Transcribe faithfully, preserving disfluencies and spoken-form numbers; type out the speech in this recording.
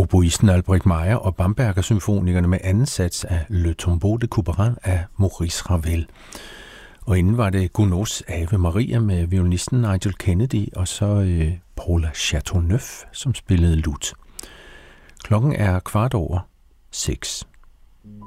oboisten Albrecht Meyer og Bamberger-symfonikerne med anden sats af Le Tombeau de Couperin af Maurice Ravel. Og inden var det Gounods Ave Maria med violinisten Nigel Kennedy, og så øh, Paula Chateauneuf, som spillede lut. Klokken er kvart over seks.